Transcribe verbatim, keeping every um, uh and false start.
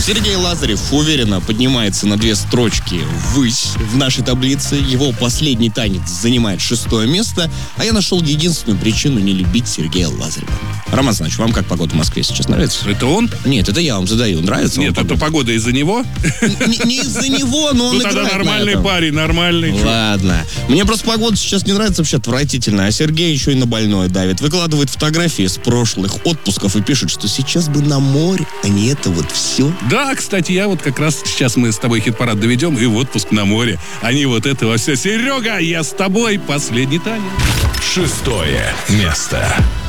Сергей Лазарев уверенно поднимается на две строчки ввысь в нашей таблице. Его последний танец занимает шестое место, а я нашел единственную причину не любить Сергея Лазарева. Роман Саныч, вам как погода в Москве сейчас нравится? Это он? Нет, это я вам задаю. Нравится Нет, вам это погода из-за него? Не, не из-за него, но он Ну тогда играет на нормальный этом. парень, нормальный. чё? Ладно. Мне просто погода сейчас не нравится, вообще отвратительно. А Сергей еще и на больное давит. Выкладывает фотографии с прошлых отпусков и пишет, что сейчас бы на море, а не это вот все. Да, кстати, я вот как раз сейчас мы с тобой хит-парад доведем и в отпуск на море. Они вот этого все. Серега, я с тобой. Последний танец. Шестое место.